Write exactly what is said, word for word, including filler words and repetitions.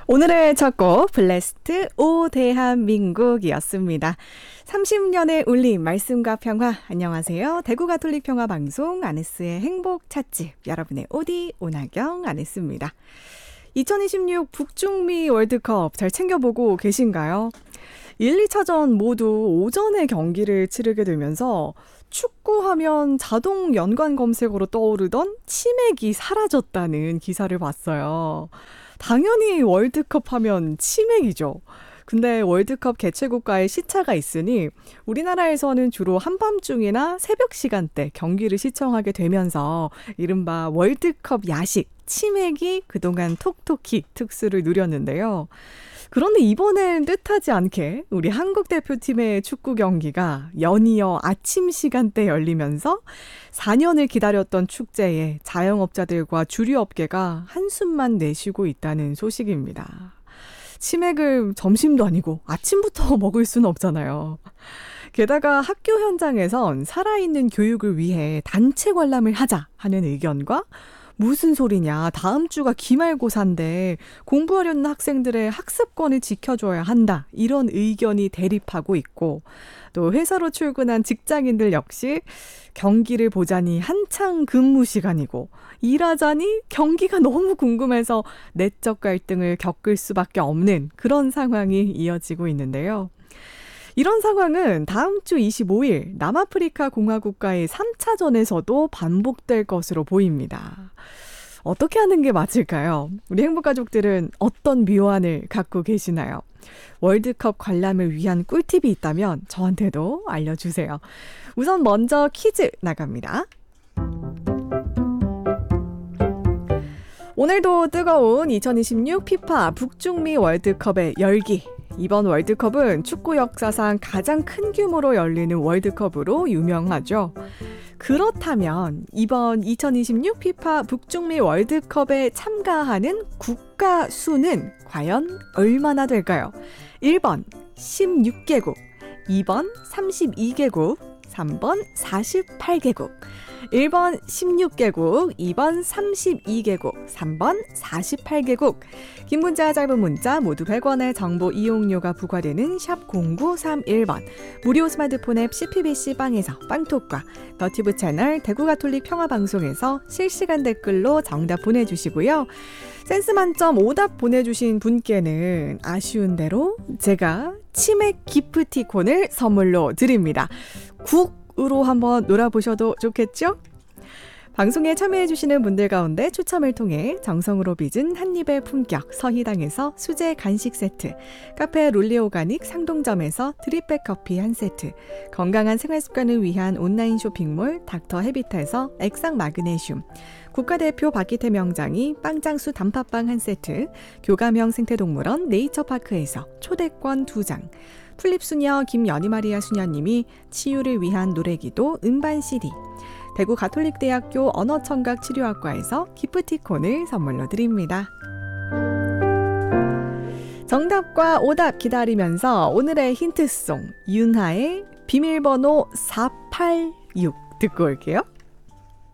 오늘의 첫 곡 블레스트 오 대한민국이었습니다. 삼십 년의 울림 말씀과 평화. 안녕하세요. 대구 가톨릭 평화 방송 아네스의 행복 찻집 여러분의 오디 오나경 아네스입니다. 이천이십육 북중미 월드컵 잘 챙겨보고 계신가요? 일, 이 차전 모두 오전에 경기를 치르게 되면서 축구하면 자동 연관 검색어로 떠오르던 치맥이 사라졌다는 기사를 봤어요. 당연히 월드컵 하면 치맥이죠. 근데 월드컵 개최국가의 시차가 있으니 우리나라에서는 주로 한밤중이나 새벽 시간대 경기를 시청하게 되면서 이른바 월드컵 야식, 치맥이 그동안 톡톡히 특수를 누렸는데요. 그런데 이번엔 뜻하지 않게 우리 한국 대표팀의 축구 경기가 연이어 아침 시간대 열리면서 사 년을 기다렸던 축제에 자영업자들과 주류업계가 한숨만 내쉬고 있다는 소식입니다. 치맥을 점심도 아니고 아침부터 먹을 수는 없잖아요. 게다가 학교 현장에선 살아있는 교육을 위해 단체 관람을 하자 하는 의견과 무슨 소리냐, 다음 주가 기말고사인데 공부하려는 학생들의 학습권을 지켜줘야 한다, 이런 의견이 대립하고 있고, 또 회사로 출근한 직장인들 역시 경기를 보자니 한창 근무 시간이고 일하자니 경기가 너무 궁금해서 내적 갈등을 겪을 수밖에 없는 그런 상황이 이어지고 있는데요. 이런 상황은 다음 주 이십오 일 남아프리카 공화국과의 삼 차전에서도 반복될 것으로 보입니다. 어떻게 하는 게 맞을까요? 우리 행복가족들은 어떤 묘안을 갖고 계시나요? 월드컵 관람을 위한 꿀팁이 있다면 저한테도 알려주세요. 우선 먼저 퀴즈 나갑니다. 오늘도 뜨거운 이천이십육 피파 북중미 월드컵의 열기. 이번 월드컵은 축구 역사상 가장 큰 규모로 열리는 월드컵으로 유명하죠. 그렇다면 이번 이천이십육 피파 북중미 월드컵에 참가하는 국가 수는 과연 얼마나 될까요? 일 번 십육 개국, 이 번 삼십이 개국, 삼 번 사십팔 개국. 일 번 십육 개국, 이 번 삼십이 개국, 삼 번 사십팔 개국. 긴 문자 짧은 문자 모두 백 원의 정보 이용료가 부과되는 샵 공구삼일 번. 무료 스마트폰 앱 씨피비씨 빵에서 빵톡과 너튜브 채널 대구 가톨릭 평화방송에서 실시간 댓글로 정답 보내주시고요. 센스 만점 오답 보내주신 분께는 아쉬운 대로 제가 치맥 기프티콘을 선물로 드립니다. 국으로 한번 놀아보셔도 좋겠죠? 방송에 참여해주시는 분들 가운데 추첨을 통해 정성으로 빚은 한입의 품격 서희당에서 수제 간식 세트, 카페 롤리오가닉 상동점에서 드립백 커피 한 세트, 건강한 생활습관을 위한 온라인 쇼핑몰 닥터 헤비타에서 액상 마그네슘, 국가대표 박기태 명장이 빵장수 단팥빵 한 세트, 교감형 생태동물원 네이처파크에서 초대권 두 장, 플립수녀 김연희마리아 수녀님이 치유를 위한 노래기도 음반 씨디, 대구 가톨릭대학교 언어청각치료학과에서 기프티콘을 선물로 드립니다. 정답과 오답 기다리면서 오늘의 힌트송 윤하의 비밀번호 사팔육 듣고 올게요.